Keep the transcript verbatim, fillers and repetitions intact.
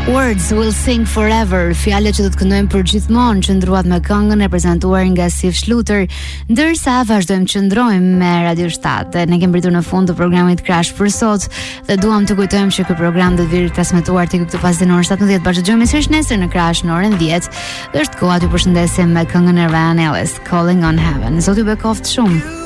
Words will sing forever. Fjalët që do të këndojmë për gjithmonë qëndruat me këngën e prezantuar nga Sif Shluter, ndërsa vazhdojmë qëndrojmë me Radio shtat. Ne kemi mbritur në fund të programit Crash për sot dhe duam të kujtojmë që ky program do të vijë transmetuar tek këtë fazë në orën shtatëmbëdhjetë. Bashkëdëgjojmë sërish nesër në Crash në orën dhjetë. Dhe është koha t'ju përshëndesim me këngën e Ryan Ellis, Calling on Heaven. Zoti ju bekoft shumë.